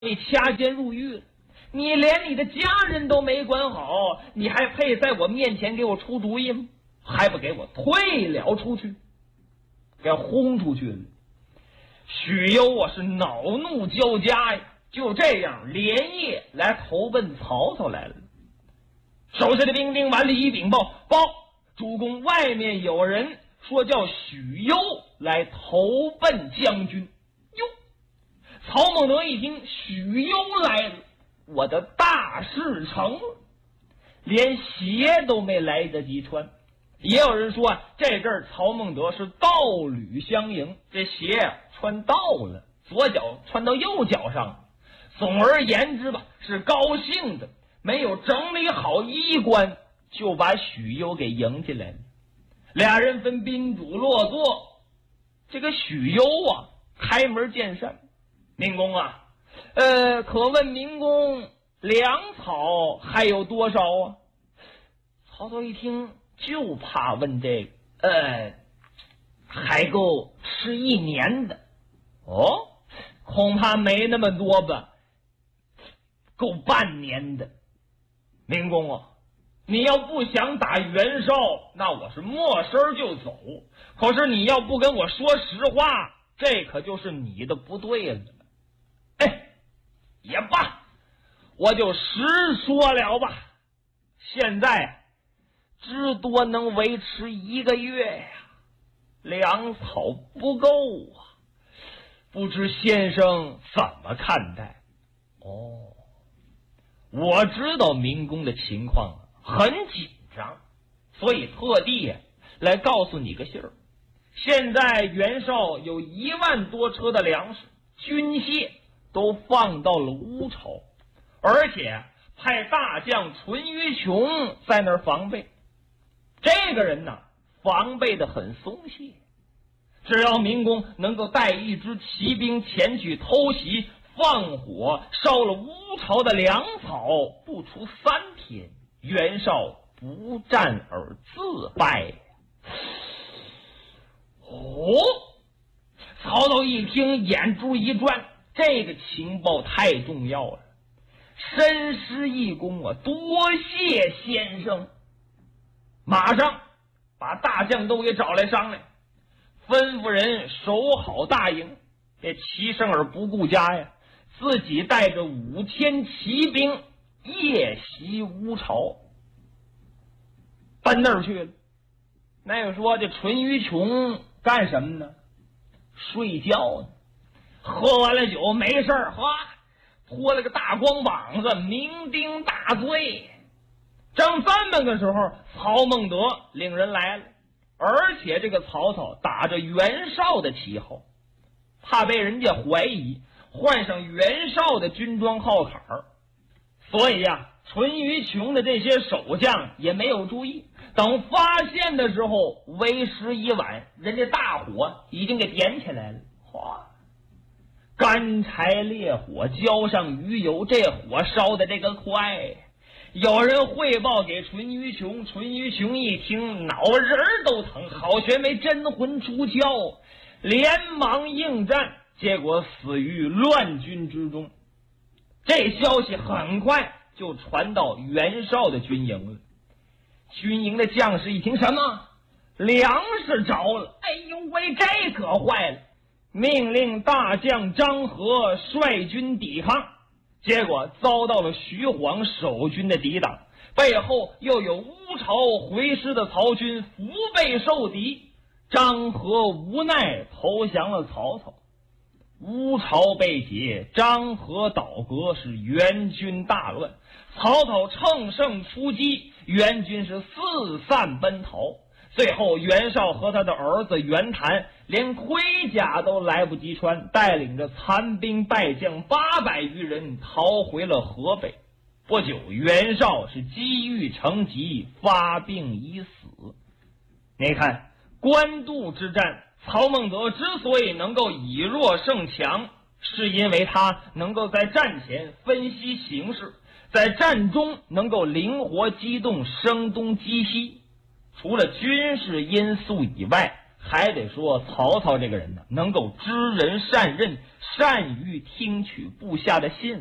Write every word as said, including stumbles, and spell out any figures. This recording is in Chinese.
被掐监入狱了，你连你的家人都没管好，你还配在我面前给我出主意吗？还不给我退了出去，给轰出去了。许攸啊是恼怒交加呀，就这样连夜来投奔曹操来了。手下的兵丁完了一禀报，报主公，外面有人说叫许攸来投奔将军。哟，曹孟德一听许攸来了，我的大事成了，连鞋都没来得及穿。也有人说啊，这阵儿曹孟德是道履相迎，这鞋啊穿倒了，左脚穿到右脚上。总而言之吧，是高兴的，没有整理好衣冠，就把许攸给迎进来了。俩人分宾主落座，这个许攸啊开门见山，明公啊，呃，可问明公粮草还有多少啊？曹操一听，就怕问这个，呃，还够吃一年的。哦，恐怕没那么多吧，够半年的。明公啊，你要不想打袁绍，那我是没身就走。可是你要不跟我说实话，这可就是你的不对了。哎，也罢，我就实说了吧。现在至多能维持一个月呀，粮草不够啊，不知先生怎么看待？哦，我知道明公的情况很紧张，所以特地来告诉你个信儿。现在袁绍有一万多车的粮食、军械都放到了乌巢，而且派大将淳于琼在那儿防备。这个人呢，防备的很松懈，只要明公能够带一支骑兵前去偷袭，放火烧了乌巢的粮草，不出三天，袁绍不战而自败。哦，曹操一听，眼珠一转，这个情报太重要了，深施一躬啊，多谢先生。马上把大将都给找来商量，吩咐人守好大营，这齐胜而不顾家呀，自己带着五千骑兵夜袭乌巢，奔那儿去了。那个说这淳于琼干什么呢？睡觉呢，喝完了酒没事儿，哗，脱了个大光膀子，酩酊大醉。正这么个时候，曹孟德领人来了，而且这个曹操打着袁绍的旗号，怕被人家怀疑，换上袁绍的军装号坎儿，所以呀、啊，淳于琼的这些守将也没有注意。等发现的时候，为时已晚，人家大火已经给点起来了。哗，干柴烈火浇上鱼油，这火烧的这个快。有人汇报给淳于琼，淳于琼一听，脑仁都疼，好悬没真魂出窍，连忙应战，结果死于乱军之中。这消息很快就传到袁绍的军营了。军营的将士一听，什么粮食着了？哎呦喂，这可坏了！命令大将张合率军抵抗，结果遭到了徐晃守军的抵挡，背后又有乌巢回师的曹军腹背受敌，张合无奈投降了曹操。乌巢被解，张合倒戈，是袁军大乱。曹操乘胜出击，袁军是四散奔逃。最后袁绍和他的儿子袁谭连盔甲都来不及穿，带领着残兵败将八百余人逃回了河北。不久，袁绍是积郁成疾，发病已死。你看官渡之战，曹孟德之所以能够以弱胜强，是因为他能够在战前分析形势，在战中能够灵活机动，声东击西。除了军事因素以外， 还得说曹操这个人呢，能够知人善任，善于听取部下的信。